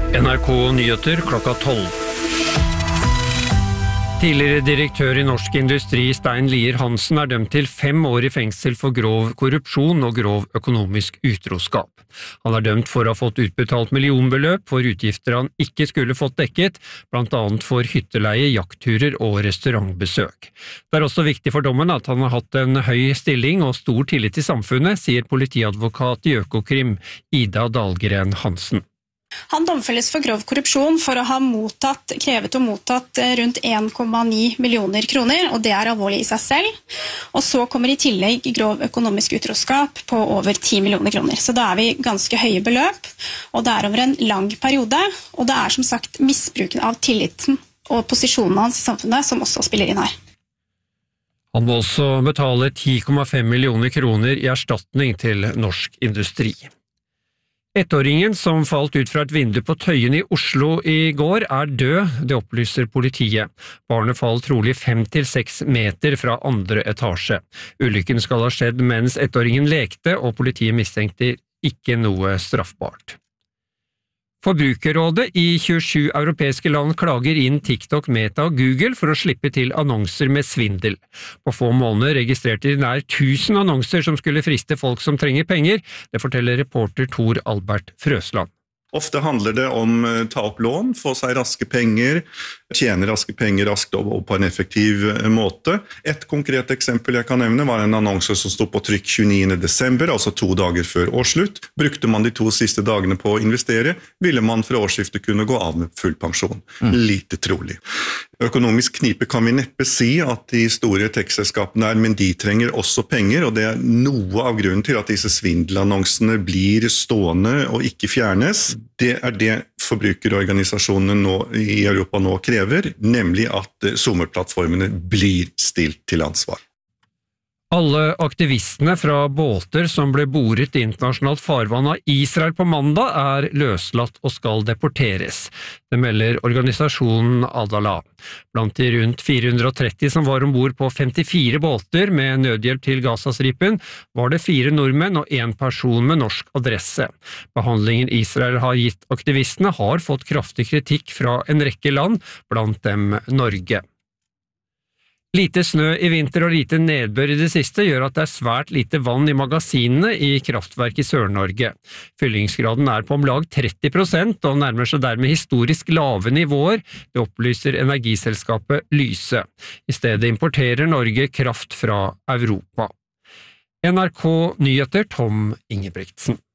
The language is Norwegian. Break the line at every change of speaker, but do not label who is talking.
NRK Nyheter klokka 12. Tidligere direktør i Norsk Industri, Stein Lier Hansen, dømt til 5 år i fengsel for grov korrupsjon og grov økonomisk utroskap. Han dømt for å ha fått utbetalt millionbeløp for utgifter han ikke skulle fått dekket, blant annet for hytteleie, jaktturer og restaurantbesøk. Det også viktig for dommen at han har hatt en høy stilling og stor tillit til samfunnet, sier politiadvokat i Økokrim, Ida Dahlgren Hansen.
Han domfelles for grov korrupsjon for å ha krevet og mottatt rundt 1,9 millioner kroner, og det alvorlig i seg selv. Og så kommer i tillegg grov økonomisk utroskap på over 10 millioner kroner. Så da vi ganske høye beløp, og det over en lang periode, og det som sagt misbruken av tilliten og posisjonen hans i samfunnet som også spiller inn her.
Han må også betale 10,5 millioner kroner i erstatning til Norsk Industri. Ettåringen som falt ut fra et vindu på Tøyen i Oslo i går død, det opplyser politiet. Barnet falt trolig 5-6 meter fra andre etasje. Ulykken skal ha skjedd mens ettåringen lekte, og politiet mistenkte ikke noe straffbart. Forbrukerrådet i 27 europeiske land klager inn TikTok, Meta og Google for å slippe til annonser med svindel. På få måneder registrerte de nær 1000 annonser som skulle friste folk som trenger penger, det forteller reporter Tor Albert Frøsland.
Ofte handler det om ta opp lån, få seg raske penger, tjene raske penger raskt og på en effektiv måte. Et konkret eksempel jeg kan nevne var en annonse som stod på trykk 29. desember, altså 2 dager før årsslutt. Brukte man de 2 siste dagene på å investere, ville man fra årsskiftet kunne gå av med full pensjon. Lite trolig. Økonomisk knipe kan vi neppe si at de store tech-selskapene men de trenger også penger, og det noe av grunnen til at disse svindelannonsene blir stående og ikke fjernes. Det det forbrukerorganisasjonene i Europa nå krever, nemlig at sommerplattformene blir stilt til ansvar.
Alle aktivistene fra båter som ble boret i internasjonalt farvann av Israel på mandag løslatt og skal deporteres. Det melder organisasjonen Adala. Blant de rundt 430 som var ombord på 54 båter med nødhjelp til Gazastripen, var det 4 nordmenn og 1 person med norsk adresse. Behandlingen Israel har gitt aktivistene har fått kraftig kritikk fra en rekke land, blant dem Norge. Lite snø i vinter og lite nedbør i det siste gjør at det svært lite vann i magasinene i kraftverk i Sør-Norge. Fyllingsgraden på om lag 30% og nærmer seg dermed historisk lave nivåer, det opplyser energiselskapet Lyse. I stedet importerer Norge kraft fra Europa. NRK Nyheter, Tom Ingebrigtsen.